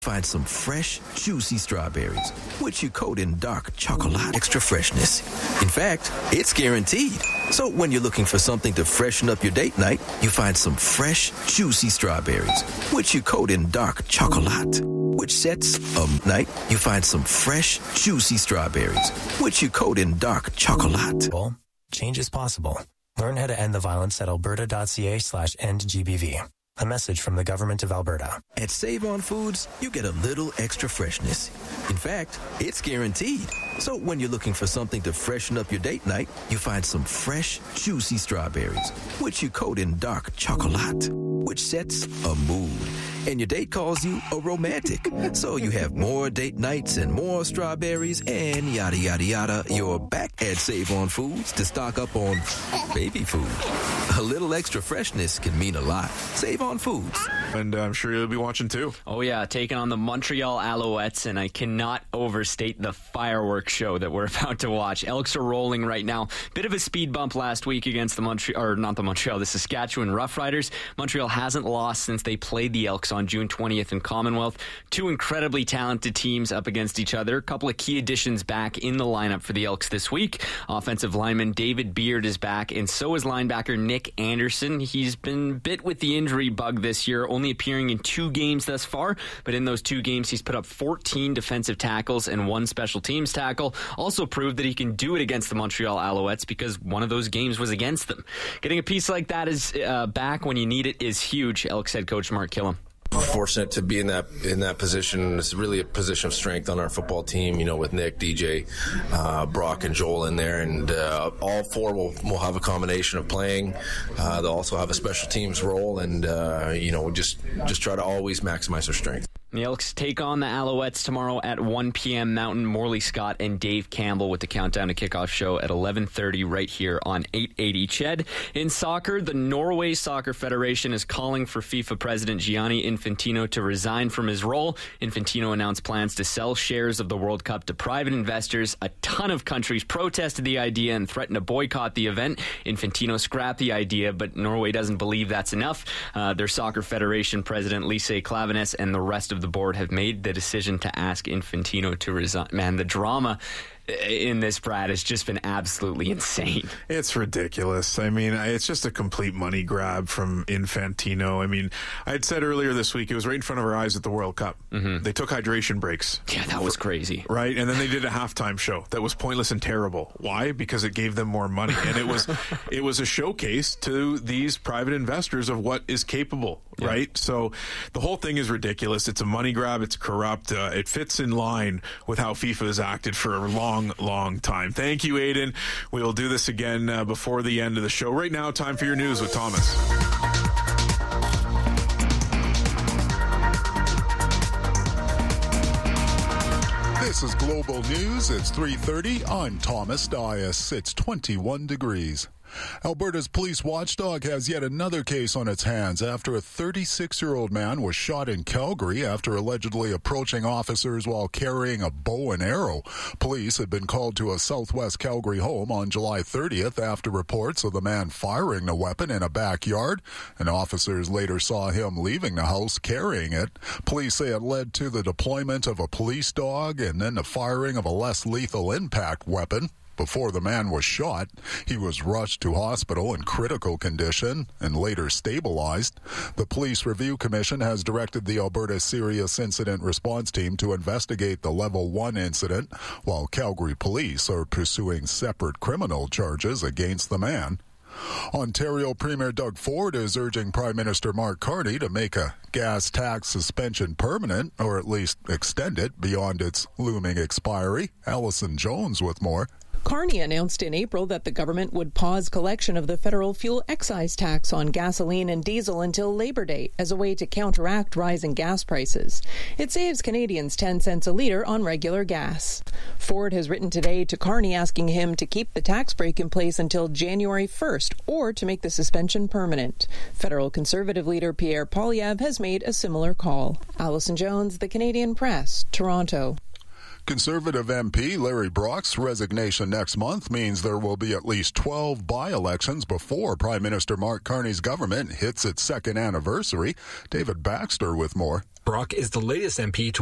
Find some fresh, juicy strawberries, which you coat in dark chocolate extra freshness. In fact, it's guaranteed. So when you're looking for something to freshen up your date night, you find some fresh, juicy strawberries, which you coat in dark chocolate, which sets a night. You find some fresh, juicy strawberries, which you coat in dark chocolate. Change is possible. Learn how to end the violence at alberta.ca/endgbv. A message from the Government of Alberta. At Save On Foods, you get a little extra freshness. In fact, it's guaranteed. So when you're looking for something to freshen up your date night, you find some fresh, juicy strawberries, which you coat in dark chocolate, which sets a mood. And your date calls you a romantic. So you have more date nights and more strawberries and yada, yada, yada. You're back at Save On Foods to stock up on baby food. A little extra freshness can mean a lot. Save On Foods. And I'm sure you'll be watching too. Oh yeah, taking on the Montreal Alouettes, and I cannot overstate the fireworks show that we're about to watch. Elks are rolling right now. Bit of a speed bump last week against the Saskatchewan Roughriders. Montreal hasn't lost since they played the Elks on June 20th in Commonwealth. Two incredibly talented teams up against each other. A couple of key additions back in the lineup for the Elks this week. Offensive lineman David Beard is back, and so is linebacker Nick Anderson. He's been bit with the injury bug this year, only appearing in 2 games thus far, but in those 2 games he's put up 14 defensive tackles and 1 special teams tackle. Also proved that he can do it against the Montreal Alouettes because one of those games was against them. Getting a piece like that is back when you need it is huge. Elks head coach Mark Killam. Fortunate to be in that position. It's really a position of strength on our football team, with Nick, DJ, Brock, and Joel in there, and all 4 will have a combination of playing. They'll also have a special teams role, and just try to always maximize their strength. The Elks take on the Alouettes tomorrow at 1 p.m. Mountain. Morley Scott and Dave Campbell with the Countdown to Kickoff show at 11:30 right here on 880 CHED. In soccer, the Norway Soccer Federation is calling for FIFA President Gianni Infantino to resign from his role. Infantino announced plans to sell shares of the World Cup to private investors. A ton of countries protested the idea and threatened to boycott the event. Infantino scrapped the idea, but Norway doesn't believe that's enough. Their Soccer Federation President Lise Klaveness and the rest of the board have made the decision to ask Infantino to resign. Man, the drama in this, Brad, has just been absolutely insane. It's ridiculous. I mean, it's just a complete money grab from Infantino. I mean, I had said earlier this week, it was right in front of our eyes at the World Cup. Mm-hmm. They took hydration breaks. Yeah, that was crazy. Right? And then they did a halftime show that was pointless and terrible. Why? Because it gave them more money. And it was a showcase to these private investors of what is capable, right? So the whole thing is ridiculous. It's a money grab. It's corrupt. It fits in line with how FIFA has acted for a long time. Thank you, Aiden. We will do this again before the end of the show. Right now, time for your news with Thomas. This is Global News. It's 3:30. I'm Thomas Dias. It's 21 degrees. Alberta's police watchdog has yet another case on its hands after a 36-year-old man was shot in Calgary after allegedly approaching officers while carrying a bow and arrow. Police had been called to a southwest Calgary home on July 30th after reports of the man firing the weapon in a backyard, and officers later saw him leaving the house carrying it. Police say it led to the deployment of a police dog and then the firing of a less lethal impact weapon. Before the man was shot, he was rushed to hospital in critical condition and later stabilized. The Police Review Commission has directed the Alberta Serious Incident Response Team to investigate the Level 1 incident, while Calgary Police are pursuing separate criminal charges against the man. Ontario Premier Doug Ford is urging Prime Minister Mark Carney to make a gas tax suspension permanent, or at least extend it beyond its looming expiry. Allison Jones with more. Carney announced in April that the government would pause collection of the federal fuel excise tax on gasoline and diesel until Labor Day as a way to counteract rising gas prices. It saves Canadians 10 cents a litre on regular gas. Ford has written today to Carney asking him to keep the tax break in place until January 1st or to make the suspension permanent. Federal Conservative leader Pierre Poilievre has made a similar call. Allison Jones, The Canadian Press, Toronto. Conservative MP Larry Brock's resignation next month means there will be at least 12 by-elections before Prime Minister Mark Carney's government hits its second anniversary. David Baxter with more. Brock is the latest MP to